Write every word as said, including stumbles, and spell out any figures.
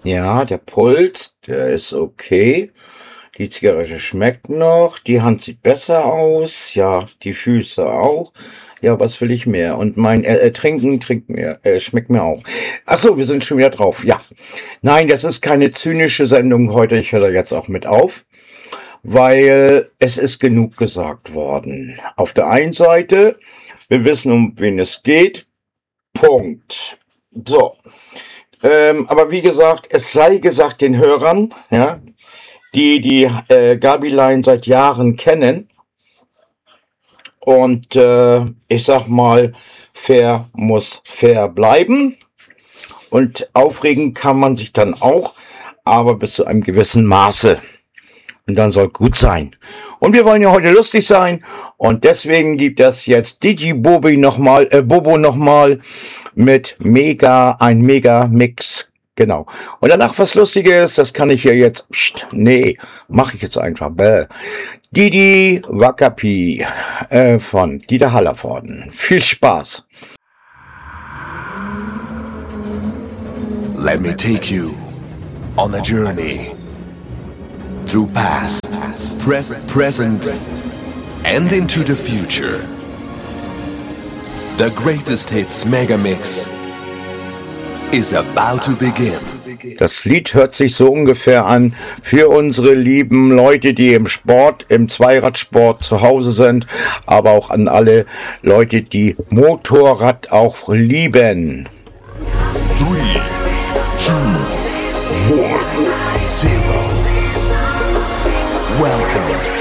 Ja, der Puls, der ist okay. Die Zigarette schmeckt noch. Die Hand sieht besser aus. Ja, die Füße auch. Ja, was will ich mehr? Und mein äh, äh, Trinken, trinkt mir, äh, schmeckt mir auch. Ach so, wir sind schon wieder drauf. Ja. Nein, das ist keine zynische Sendung heute. Ich höre da jetzt auch mit auf, weil es ist genug gesagt worden. Auf der einen Seite, wir wissen, um wen es geht. Punkt. So. Ähm, aber wie gesagt, es sei gesagt den Hörern, ja, die die äh, Gabilein seit Jahren kennen. Und äh, ich sag mal, fair muss fair bleiben. Und aufregen kann man sich dann auch, aber bis zu einem gewissen Maße. Und dann soll gut sein. Und wir wollen ja heute lustig sein. Und deswegen gibt es jetzt Digi Bobi nochmal, äh, Bobo nochmal mit Mega, ein Mega-Mix. Genau. Und danach was Lustiges, das kann ich hier jetzt, pst, nee, mache ich jetzt einfach. Bäh. Didi Wakapi äh, von Dieter Hallervorden. Viel Spaß. Let me take you on a journey through past, pres- present, and into the future. The greatest hits Megamix is about to begin. Das Lied hört sich so ungefähr an für unsere lieben Leute, die im Sport, im Zweiradsport zu Hause sind, aber auch an alle Leute, die Motorrad auch lieben. Three, two, one, zero.